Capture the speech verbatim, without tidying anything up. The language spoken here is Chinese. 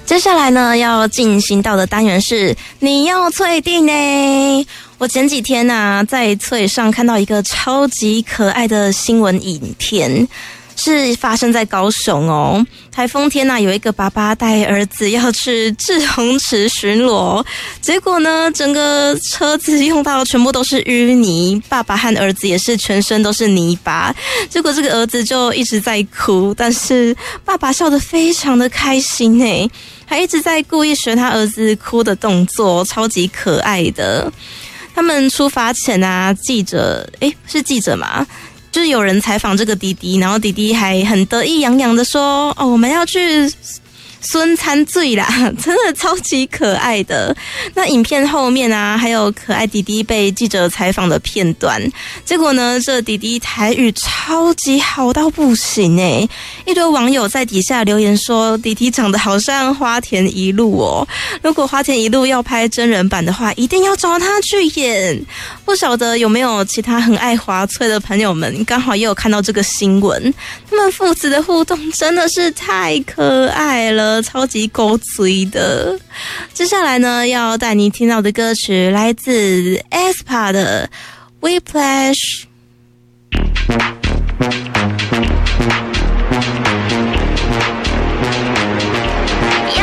接下来呢，要进行到的单元是你要脆定呢。我前几天啊，在脆上看到一个超级可爱的新闻影片，是发生在高雄哦。台风天啊，有一个爸爸带儿子要去志洪池巡逻，结果呢，整个车子用到全部都是淤泥，爸爸和儿子也是全身都是泥巴。结果这个儿子就一直在哭，但是爸爸笑得非常的开心诶，还一直在故意学他儿子哭的动作，超级可爱的。他们出发前啊，记者诶是记者吗？就是有人采访这个弟弟，然后弟弟还很得意洋洋的说：“哦，我们要去孙餐醉啦，真的超级可爱的。”那影片后面啊，还有可爱弟弟被记者采访的片段。结果呢，这弟弟台语超级好到不行诶，一堆网友在底下留言说，弟弟长得好像花田一路哦。如果花田一路要拍真人版的话，一定要找他去演。不晓得有没有其他很爱华翠的朋友们，刚好也有看到这个新闻。他们父子的互动真的是太可爱了，超级勾嘴的。接下来呢，要带你听到的歌曲来自 aespa 的 Whiplash。